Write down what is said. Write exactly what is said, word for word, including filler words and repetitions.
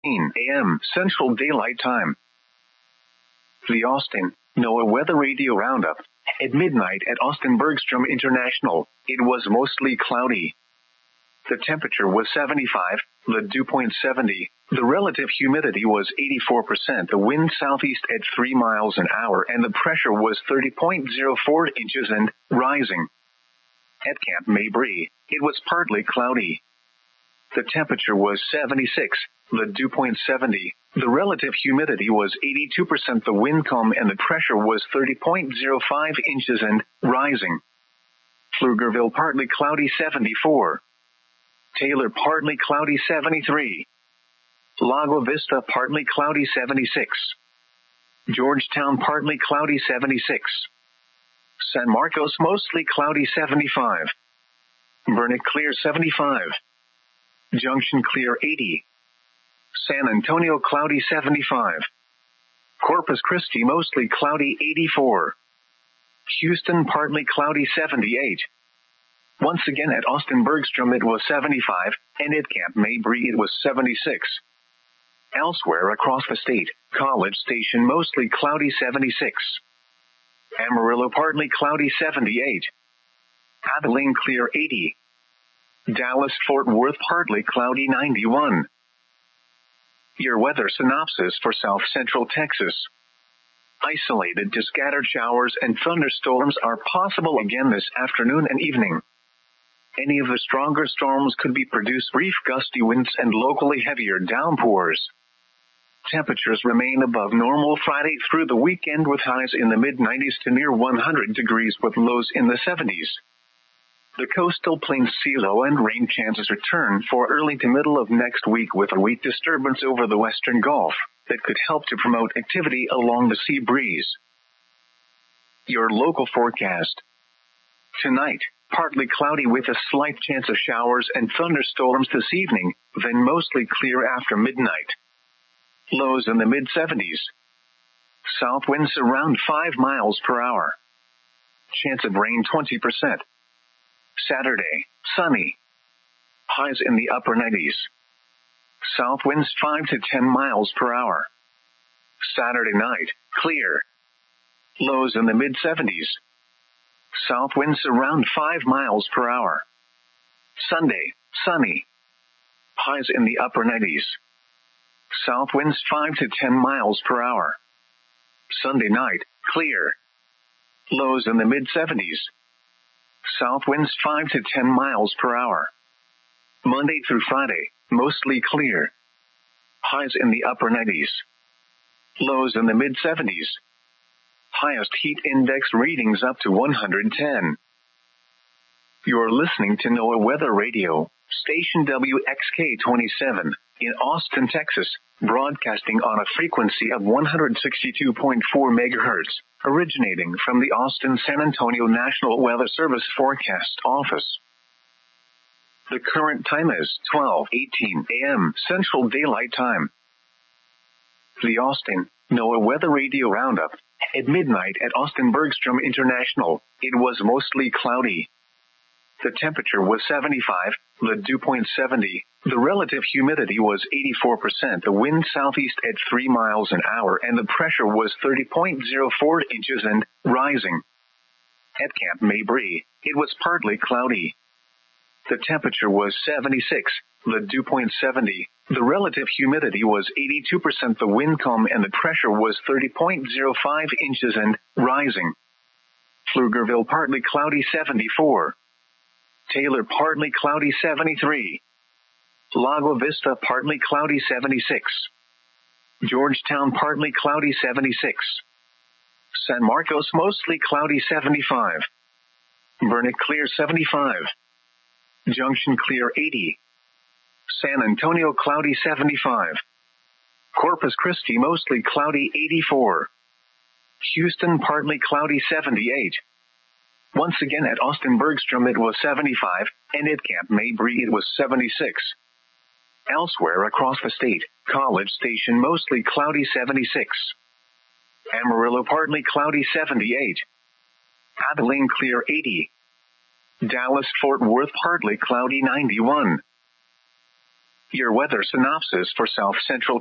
a m Central Daylight Time. The Austin NOAA Weather Radio Roundup. At midnight at Austin Bergstrom International, it was mostly cloudy. The temperature was seventy-five, the dew point seventy, the relative humidity was eighty-four percent, the wind southeast at three miles an hour, and the pressure was thirty point zero four inches and rising. At Camp Mabry, it was partly cloudy. The temperature was seventy-six, the dew point seventy, the relative humidity was eighty-two percent, the wind calm, and the pressure was thirty point zero five inches and rising. Pflugerville partly cloudy seventy-four. Taylor partly cloudy seventy-three. Lago Vista partly cloudy seventy-six. Georgetown partly cloudy seventy-six. San Marcos mostly cloudy seventy-five. Burnet clear seventy-five. Junction clear eighty. San Antonio cloudy seventy-five. Corpus Christi mostly cloudy eighty-four. Houston partly cloudy seventy-eight. Once again at Austin Bergstrom it was seventy-five, and at Camp Mabry it was seventy-six. Elsewhere across the state, College Station mostly cloudy seventy-six. Amarillo partly cloudy seventy-eight. Abilene clear eighty. Dallas-Fort Worth partly cloudy ninety-one. Your weather synopsis for South Central Texas. Isolated to scattered showers and thunderstorms are possible again this afternoon and evening. Any of the stronger storms could be produce brief gusty winds and locally heavier downpours. Temperatures remain above normal Friday through the weekend with highs in the mid nineties to near one hundred degrees with lows in the seventies. The coastal plains see low and rain chances return for early to middle of next week with a weak disturbance over the western Gulf that could help to promote activity along the sea breeze. Your local forecast. Tonight, partly cloudy with a slight chance of showers and thunderstorms this evening, then mostly clear after midnight. Lows in the mid seventies. South winds around five miles per hour. Chance of rain twenty percent. Saturday, sunny. Highs in the upper nineties. South winds five to ten miles per hour. Saturday night, clear. Lows in the mid seventies. South winds around five miles per hour. Sunday, sunny. Highs in the upper nineties. South winds five to ten miles per hour. Sunday night, clear. Lows in the mid seventies. South winds five to ten miles per hour. Monday through Friday, mostly clear. Highs in the upper nineties. Lows in the mid seventies. Highest heat index readings up to one hundred ten. You're listening to NOAA Weather Radio, station W X K twenty-seven, in Austin, Texas, broadcasting on a frequency of one hundred sixty-two point four megahertz, originating from the Austin-San Antonio National Weather Service Forecast Office. The current time is twelve eighteen a m Central Daylight Time. The Austin NOAA Weather Radio Roundup. At midnight at Austin Bergstrom International, it was mostly cloudy. The temperature was seventy-five, the dew point seventy, the relative humidity was eighty-four percent, the wind southeast at three miles an hour, and the pressure was thirty point zero four inches and rising. At Camp Mabry, it was partly cloudy. The temperature was seventy-six, the dew point seventy, the relative humidity was eighty-two percent, the wind calm, and the pressure was thirty point zero five inches and rising. Pflugerville partly cloudy seventy-four. Taylor partly cloudy seventy-three. Lago Vista partly cloudy seventy-six. Georgetown partly cloudy seventy-six. San Marcos mostly cloudy seventy-five. Burnet clear seventy-five. Junction clear eighty. San Antonio cloudy seventy-five. Corpus Christi mostly cloudy eighty-four. Houston partly cloudy seventy-eight. Once again at Austin Bergstrom it was seventy-five, and at Camp Mabry it was seventy-six. Elsewhere across the state, College Station mostly cloudy seventy-six. Amarillo partly cloudy seventy-eight. Abilene clear eighty. Dallas-Fort Worth partly cloudy ninety-one. Your weather synopsis for South Central